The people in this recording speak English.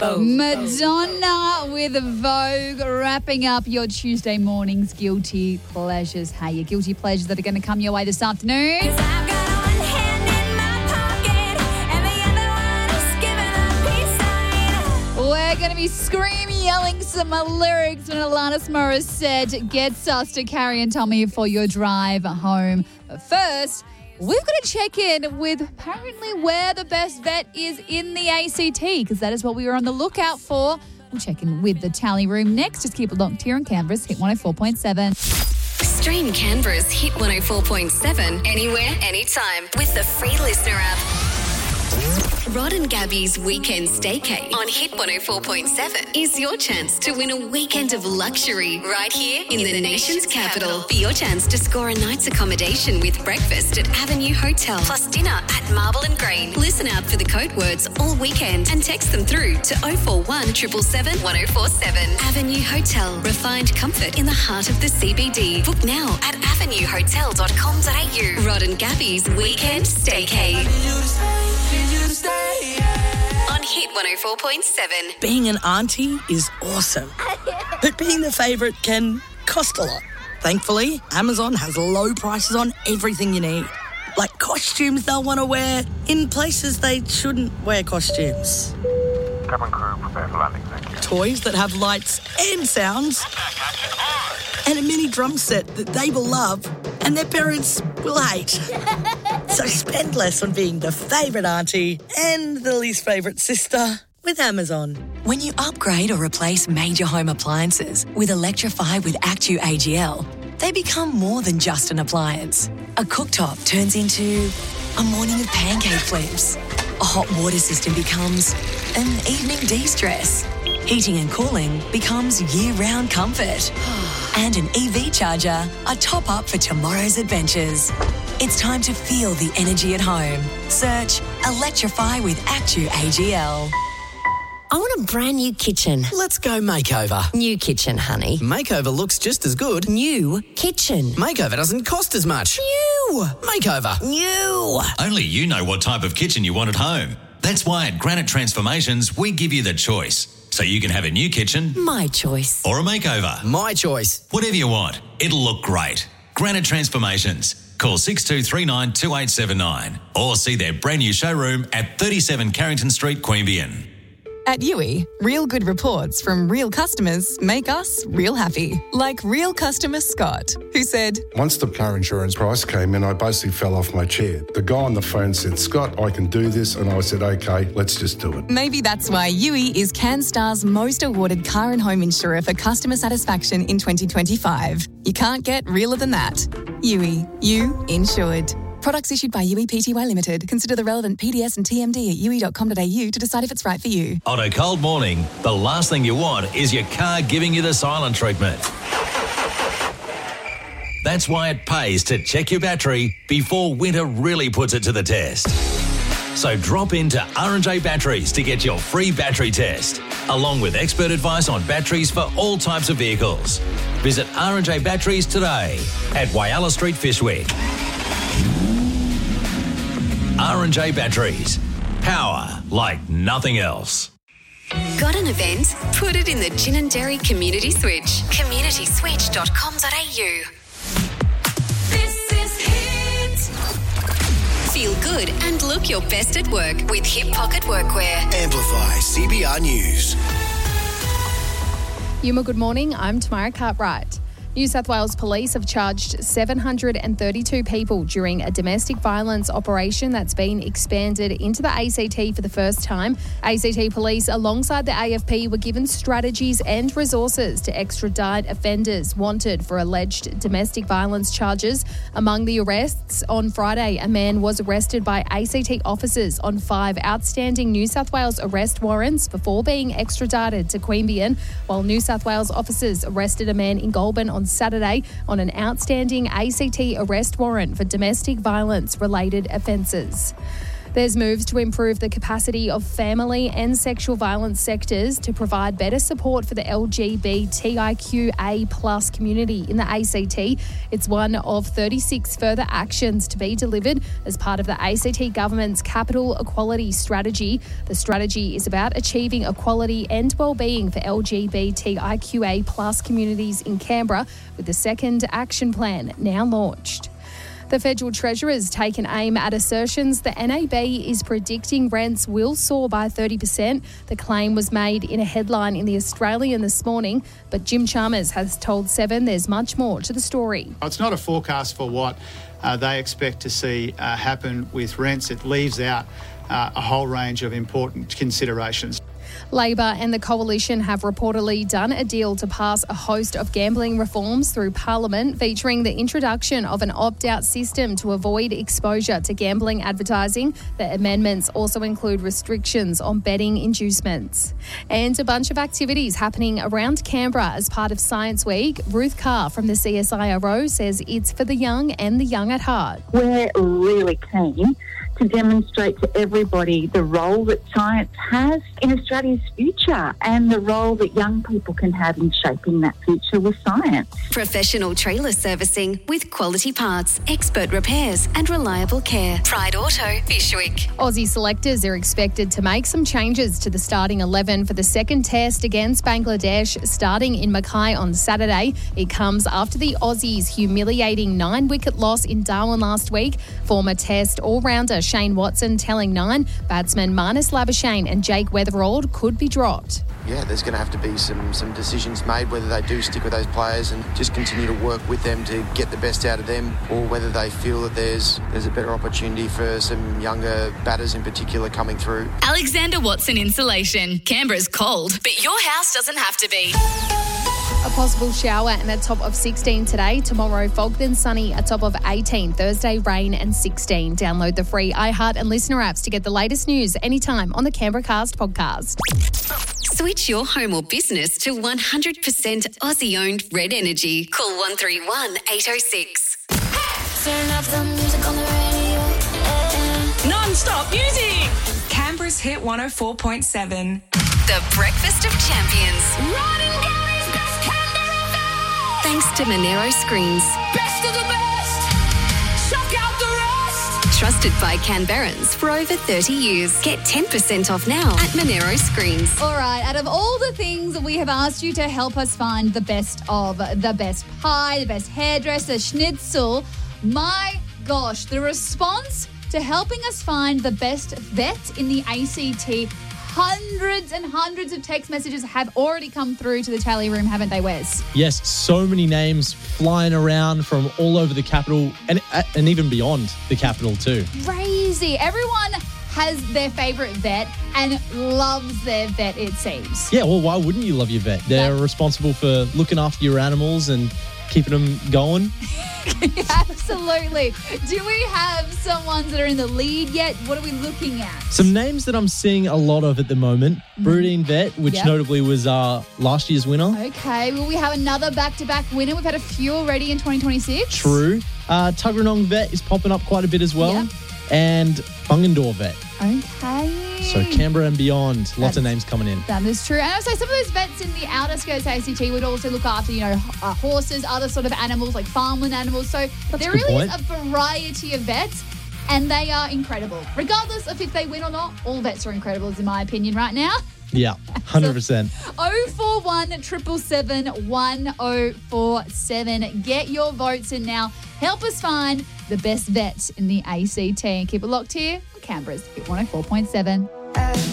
Madonna with Vogue, wrapping up your Tuesday morning's Guilty Pleasures. Hey, your Guilty Pleasures that are going to come your way this afternoon. We're going to be screaming, yelling some lyrics when Alanis Morissette gets us to Carrie and Tommy for your drive home. But first, we've got to check in with apparently where the best vet is in the ACT, because that is what we were on the lookout for. We'll check in with the tally room next. Just keep it locked here on Canberra's Hit 104.7. Stream Canberra's Hit 104.7 anywhere, anytime with the free Listener app. Rod and Gabby's Weekend Staycay on Hit 104.7 is your chance to win a weekend of luxury right here in the nation's capital. For your chance to score a night's accommodation with breakfast at Avenue Hotel plus dinner at Marble and Green. Listen out for the code words all weekend and text them through to 041 777 1047. Avenue Hotel. Refined comfort in the heart of the CBD. Book now at avenuehotel.com.au. Rod and Gabby's Weekend Staycay. On Hit 104.7. Being an auntie is awesome, but being the favourite can cost a lot. Thankfully, Amazon has low prices on everything you need, like costumes they'll want to wear in places they shouldn't wear costumes. Cabin crew, prepare for landing, thank you. Toys that have lights and sounds, and a mini drum set that they will love and their parents will hate. So spend less on being the favourite auntie and the least favourite sister with Amazon. When you upgrade or replace major home appliances with Electrify with Actu AGL, they become more than just an appliance. A cooktop turns into a morning of pancake flips. A hot water system becomes an evening de-stress. Heating and cooling becomes year-round comfort. And an EV charger, a top-up for tomorrow's adventures. It's time to feel the energy at home. Search Electrify with Actu AGL. I want a brand new kitchen. Let's go makeover. New kitchen, honey. Makeover looks just as good. New kitchen. Makeover doesn't cost as much. New. Makeover. New. Only you know what type of kitchen you want at home. That's why at Granite Transformations, we give you the choice. So you can have a new kitchen. My choice. Or a makeover. My choice. Whatever you want, it'll look great. Granite Transformations. Call 6239 2879 or see their brand new showroom at 37 Carrington Street, Queanbeyan. At Yui, real good reports from real customers make us real happy. Like real customer Scott, who said, Once the car insurance price came in, I basically fell off my chair. The guy on the phone said, Scott, I can do this. And I said, okay, let's just do it. Maybe that's why Yui is CanStar's most awarded car and home insurer for customer satisfaction in 2025. You can't get realer than that. Yui, you insured. Products issued by Yui Pty Limited. Consider the relevant PDS and TMD at yui.com.au to decide if it's right for you. On a cold morning, the last thing you want is your car giving you the silent treatment. That's why it pays to check your battery before winter really puts it to the test. So drop into R&J Batteries to get your free battery test, along with expert advice on batteries for all types of vehicles. Visit R&J Batteries today at Whyalla Street, Fishwick. R&J Batteries. Power like nothing else. Got an event? Put it in the Gin and Dairy Community Switch. communityswitch.com.au. This is Hit. Feel good and look your best at work with Hip Pocket Workwear. Amplify CBR News. Yuma, good morning. I'm Tamara Cartwright. New South Wales Police have charged 732 people during a domestic violence operation that's been expanded into the ACT for the first time. ACT Police, alongside the AFP, were given strategies and resources to extradite offenders wanted for alleged domestic violence charges. Among the arrests on Friday, a man was arrested by ACT officers on 5 outstanding New South Wales arrest warrants before being extradited to Queanbeyan, while New South Wales officers arrested a man in Goulburn on Saturday on an outstanding ACT arrest warrant for domestic violence-related offences. There's moves to improve the capacity of family and sexual violence sectors to provide better support for the LGBTIQA plus community in the ACT. It's one of 36 further actions to be delivered as part of the ACT government's capital equality strategy. The strategy is about achieving equality and wellbeing for LGBTIQA plus communities in Canberra, with the second action plan now launched. The Federal Treasurer's taken aim at assertions the NAB is predicting rents will soar by 30%. The claim was made in a headline in The Australian this morning, but Jim Chalmers has told Seven there's much more to the story. It's not a forecast for what they expect to see happen with rents. It leaves out a whole range of important considerations. Labor and the Coalition have reportedly done a deal to pass a host of gambling reforms through Parliament, featuring the introduction of an opt-out system to avoid exposure to gambling advertising. The amendments also include restrictions on betting inducements. And a bunch of activities happening around Canberra as part of Science Week. Ruth Carr from the CSIRO says it's for the young and the young at heart. We're really keen to demonstrate to everybody the role that science has in Australia's future and the role that young people can have in shaping that future with science. Professional trailer servicing with quality parts, expert repairs and reliable care. Pride Auto, Fishwick. Aussie selectors are expected to make some changes to the starting 11 for the second test against Bangladesh starting in Mackay on Saturday. It comes after the Aussies' humiliating 9-wicket loss in Darwin last week. Former Test all-rounder Shane Watson telling Nine batsmen Marnus Labuschagne and Jake Weatherald could be dropped. Yeah, there's going to have to be some decisions made, whether they do stick with those players and just continue to work with them to get the best out of them, or whether they feel that there's a better opportunity for some younger batters in particular coming through. Alexander Watson Insulation. Canberra's cold, but your house doesn't have to be. A possible shower and a top of 16 today. Tomorrow, fog then sunny, a top of 18. Thursday, rain and 16. Download the free iHeart and Listener apps to get the latest news anytime on the Canberra Cast podcast. Switch your home or business to 100% Aussie-owned Red Energy. Call 131 806. Turn up the music on the radio. Non-stop music. Canberra's Hit 104.7. The Breakfast of Champions. Thanks to Monero Screens. Best of the best. Shock out the rest. Trusted by Canberrans for over 30 years. Get 10% off now at Monero Screens. All right, out of all the things we have asked you to help us find the best of the best pie, the best hairdresser, schnitzel, my gosh, the response to helping us find the best vet in the ACT, hundreds and hundreds of text messages have already come through to the tally room, haven't they, Wes? Yes, so many names flying around from all over the capital and even beyond the capital too. Crazy. Everyone has their favourite vet and loves their vet, it seems. Yeah, well, why wouldn't you love your vet? They're responsible for looking after your animals and keeping them going. Absolutely. Do we have some ones that are in the lead yet? What are we looking at? Some names that I'm seeing a lot of at the moment. Broodine Vet, which notably was last year's winner. Okay, well, we have another back-to-back winner. We've had a few already in 2026. True. Tuggeranong Vet is popping up quite a bit as well. Yep. And Bungendore Vet. Okay. So Canberra and beyond, lots of names coming in. That is true. And I would say some of those vets in the outer skirts ACT would also look after, horses, other sort of animals like farmland animals. So there really is a variety of vets and they are incredible. Regardless of if they win or not, all vets are incredible is in my opinion right now. Yeah, 100%. 041 777 1047. Get your votes in now. Help us find the best vet in the ACT. And keep it locked here on Canberra's Hit 104.7.